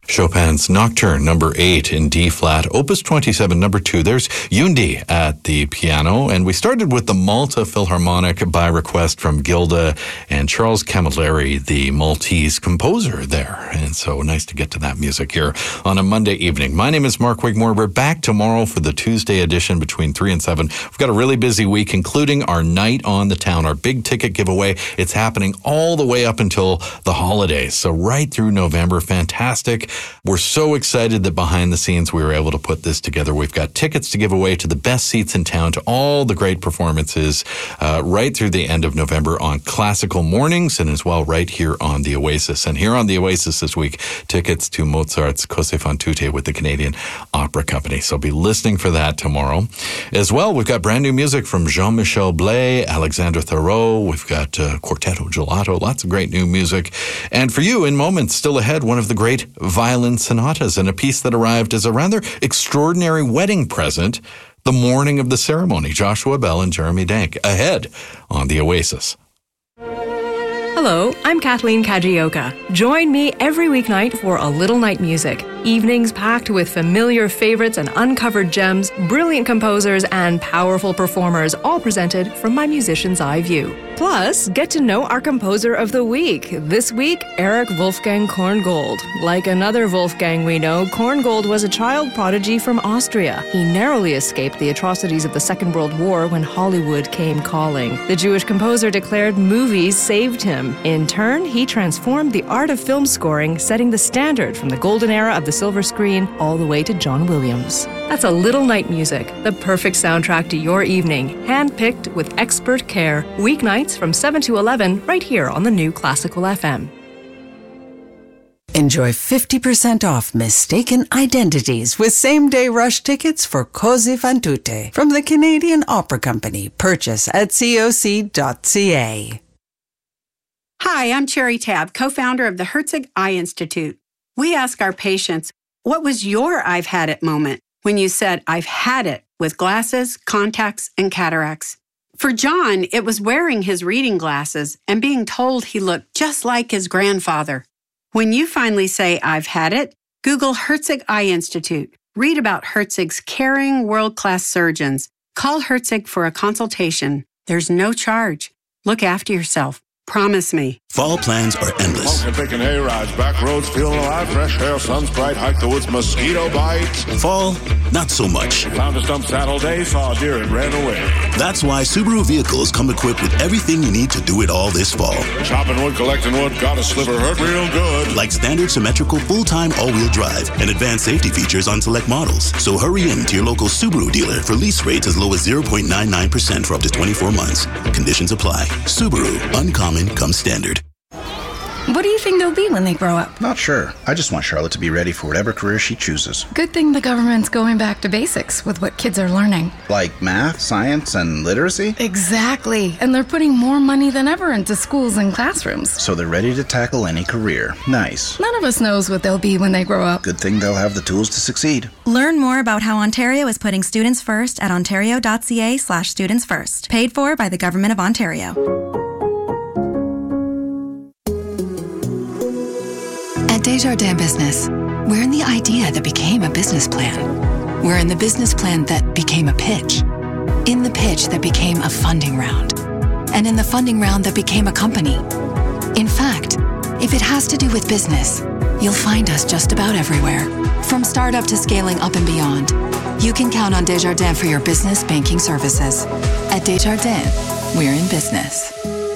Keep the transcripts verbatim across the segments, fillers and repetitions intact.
Chopin's Nocturne, number eight in D flat, Opus twenty-seven, number two. There's Yundi at the piano, and we started with the Malta Philharmonic by request from Gilda and Charles Camilleri, the Maltese composer there. And so nice to get to that music here on a Monday evening. My name is Mark Wigmore. We're back tomorrow for the Tuesday edition between three and seven. We've got a really busy week, including our Night on the Town, our big ticket giveaway. It's happening all the way up until the holidays, so right through November. Fantastic. We're so excited that behind the scenes we were able to put this together. We've got tickets to give away to the best seats in town, to all the great performances uh, right through the end of November on classical mornings, and as well right here on the Oasis. And here on the Oasis this week, tickets to Mozart's Cose fan tutte with the Canadian Opera Company. So be listening for that tomorrow. As well, we've got brand new music from Jean-Michel Blais, Alexandre Thoreau. We've got uh, Quartetto Gelato, lots of great new music. And for you, in moments still ahead, one of the great violin sonatas, and a piece that arrived as a rather extraordinary wedding present the morning of the ceremony. Joshua Bell and Jeremy Dank ahead on the Oasis. Hello, I'm Kathleen Kajioka. Join me every weeknight for A Little Night Music. Evenings packed with familiar favorites and uncovered gems, brilliant composers, and powerful performers, all presented from my musician's eye view. Plus, get to know our composer of the week. This week, Eric Wolfgang Korngold. Like another Wolfgang we know, Korngold was a child prodigy from Austria. He narrowly escaped the atrocities of the Second World War when Hollywood came calling. The Jewish composer declared movies saved him. In turn, he transformed the art of film scoring, setting the standard from the golden era of the silver screen all the way to John Williams. That's A Little Night Music, the perfect soundtrack to your evening, handpicked with expert care, weeknights from seven to eleven, right here on the new Classical F M. Enjoy fifty percent off mistaken identities with same-day rush tickets for Cose fan tutte from the Canadian Opera Company. Purchase at C O C dot C A. Hi, I'm Cherry Tab, co-founder of the Herzig Eye Institute. We ask our patients, what was your I've had it moment when you said, I've had it with glasses, contacts, and cataracts? For John, it was wearing his reading glasses and being told he looked just like his grandfather. When you finally say, I've had it, Google Herzig Eye Institute. Read about Herzig's caring, world-class surgeons. Call Herzig for a consultation. There's no charge. Look after yourself. Promise me. Fall plans are endless. Smoking, picking hay rides, back roads, feeling alive, fresh air, sun's bright, hike the woods, mosquito bites. Fall, not so much. Found a stump saddle day, saw a deer and ran away. That's why Subaru vehicles come equipped with everything you need to do it all this fall. Chopping wood, collecting wood, got a sliver, hurt real good. Like standard symmetrical full-time all-wheel drive and advanced safety features on select models. So hurry in to your local Subaru dealer for lease rates as low as zero point nine nine percent for up to twenty-four months. Conditions apply. Subaru, uncommon comes standard. What do you think they'll be when they grow up? Not sure. I just want Charlotte to be ready for whatever career she chooses. Good thing the government's going back to basics with what kids are learning. Like math, science, and literacy? Exactly. And they're putting more money than ever into schools and classrooms. So they're ready to tackle any career. Nice. None of us knows what they'll be when they grow up. Good thing they'll have the tools to succeed. Learn more about how Ontario is putting students first at ontario.ca slash students first. Paid for by the Government of Ontario. At Desjardins Business, we're in the idea that became a business plan. We're in the business plan that became a pitch. In the pitch that became a funding round. And in the funding round that became a company. In fact, if it has to do with business, you'll find us just about everywhere. From startup to scaling up and beyond, you can count on Desjardins for your business banking services. At Desjardins, we're in business.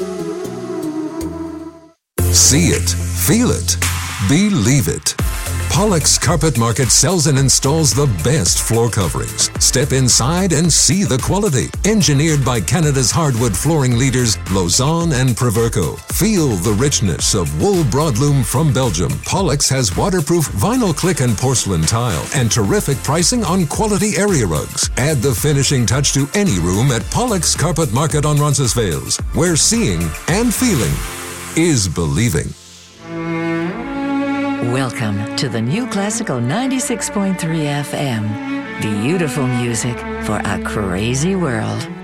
See it, feel it, believe it. Pollock's Carpet Market sells and installs the best floor coverings. Step inside and see the quality. Engineered by Canada's hardwood flooring leaders, Lausanne and Proverco. Feel the richness of wool broadloom from Belgium. Pollock's has waterproof vinyl click and porcelain tile and terrific pricing on quality area rugs. Add the finishing touch to any room at Pollock's Carpet Market on Roncesvalles, where seeing and feeling is believing. Welcome to the new Classical ninety-six point three F M. Beautiful music for a crazy world.